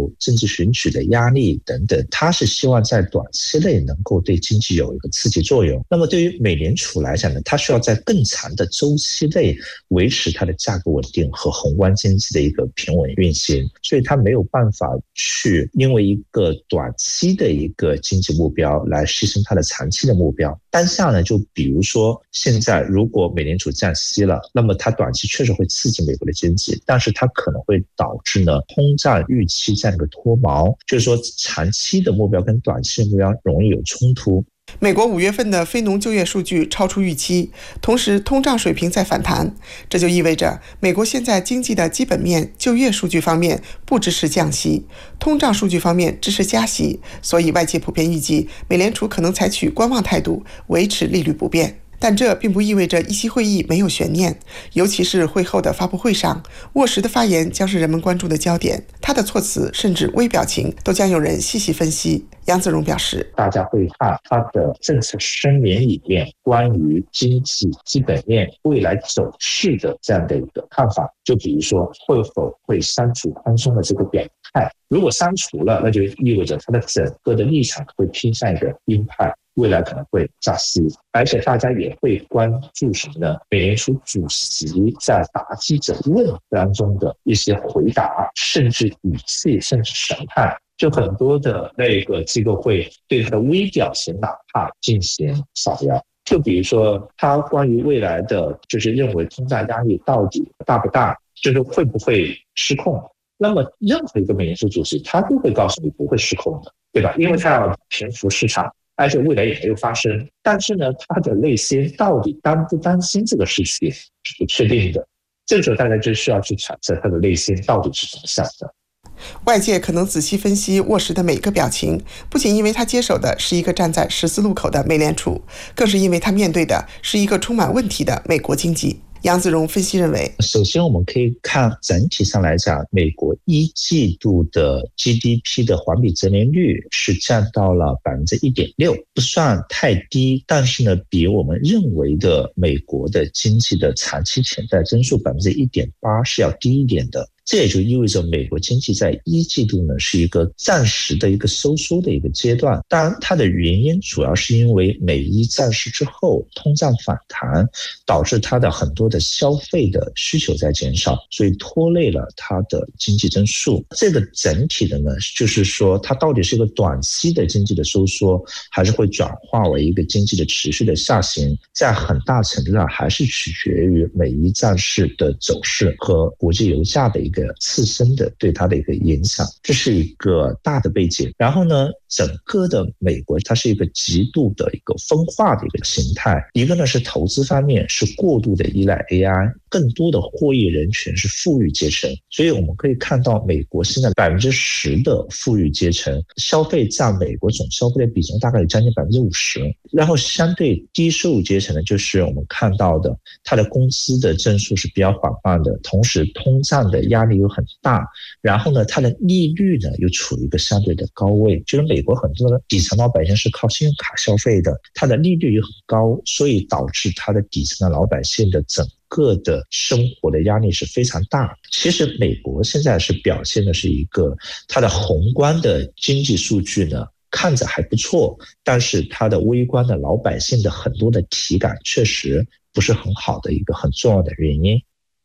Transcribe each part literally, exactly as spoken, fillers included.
有政治选举的压力等等，他是希望在短期内能够对经济有一个刺激作用。那么对于美联储来讲呢，它需要在更长的周期内维持它的价格稳定和宏观经济的一个平稳运行，所以它没有办法去因为一个短期的一个经济目标来牺牲它的长期的目标。当下呢，就比如说现在如果美联储降息了，那么它短期确实会刺激美国的经济，但是它可能会导致呢通胀预期这样一个脱锚，就是说长期的目标跟短期的目标容易有冲突。 美国五月份的非农就业数据超出预期，同时通胀水平在反弹，这就意味着美国现在经济的基本面就业数据方面不支持降息，通胀数据方面支持加息，所以外界普遍预计美联储可能采取观望态度，维持利率不变。但这并不意味着议息会议没有悬念，尤其是会后的发布会上，沃什的发言将是人们关注的焦点，他的措辞甚至微表情都将有人细细分析。杨子荣表示， 大家会看他的政策声明里面关于经济基本面未来走势的这样的一个看法，就比如说会否会删除宽松的这个表态，如果删除了，那就意味着他的整个的立场会偏向一个鹰派，未来可能会加息。而且大家也会关注什么呢？美联储主席在答记者问当中的一些回答，甚至语气，甚至神态，就很多的那个机构会对他的微表情哪怕进行扫描。就比如说他关于未来的就是认为通胀压力到底大不大，就是会不会失控，那么任何一个美联储主席他都会告诉你不会失控的，对吧？因为他要平复市场，而且未来也没有发生，但是呢，他的内心到底担不担心这个事情是不确定的。这个时候大家就需要去揣测他的内心到底是怎么想的。 外界可能仔细分析沃什的每个表情，不仅因为他接手的是一个站在十字路口的美联储，更是因为他面对的是一个充满问题的美国经济。杨子荣分析认为， 首先我们可以看整体上来讲，美国一季度的 G D P 的环比增年率是降到了 百分之一点六， 不算太低，但是呢，比我们认为的美国的经济的长期潜在增速 百分之一点八 是要低一点的。这也就意味着美国经济在一季度呢是一个暂时的一个收缩的一个阶段，当然它的原因主要是因为美伊战事之后通胀反弹，导致它的很多的消费的需求在减少，所以拖累了它的经济增速。这个整体的呢，就是说它到底是一个短期的经济的收缩，还是会转化为一个经济的持续的下行，在很大程度上还是取决于美伊战事的走势和国际油价的一个自身的对它的一个影响，这是一个大的背景。然后呢，整个的美国它是一个极度的一个分化的一个形态，一个呢是投资方面是过度的依赖 A I， 更多的获益人群是富裕阶层，所以我们可以看到美国现在 百分之十 的富裕阶层消费占美国总消费的比重大概有将近 百分之五十， 然后相对低收入阶层呢，就是我们看到的它的工资的增速是比较缓慢的，同时通胀的压力又很大，然后呢它的利率呢又处于一个相对的高位，就是美国很多的底层老百姓是靠信用卡消费的，它的利率又很高，所以导致它的底层的老百姓的整个的生活的压力是非常大。其实美国现在是表现的是一个它的宏观的经济数据呢看着还不错，但是它的微观的老百姓的很多的体感确实不是很好的一个很重要的原因。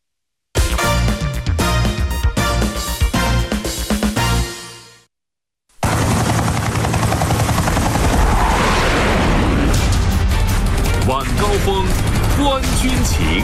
晚高峰，观军情。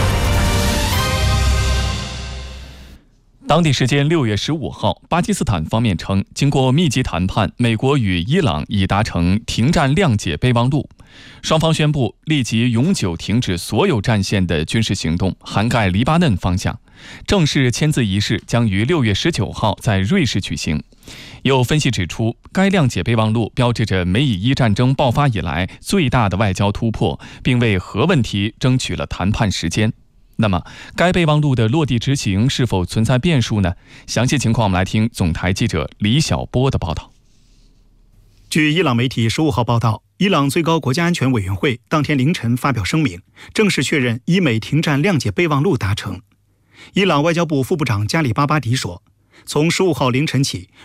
当地时间六月十五号，巴基斯坦方面称，经过密集谈判，美国与伊朗已达成停战谅解备忘录，双方宣布立即永久停止所有战线的军事行动，涵盖黎巴嫩方向。正式签字仪式将于六月十九号在瑞士举行。有分析指出，该谅解备忘录标志着美以伊战争爆发以来最大的外交突破，并为核问题争取了谈判时间。那么，该备忘录的落地执行是否存在变数呢？详细情况我们来听总台记者李晓波的报道。 据伊朗媒体十五号报道，伊朗最高国家安全委员会当天凌晨发表声明，正式确认伊美停战谅解备忘录达成。伊朗外交部副部长加里巴巴迪说，从十五号凌晨起，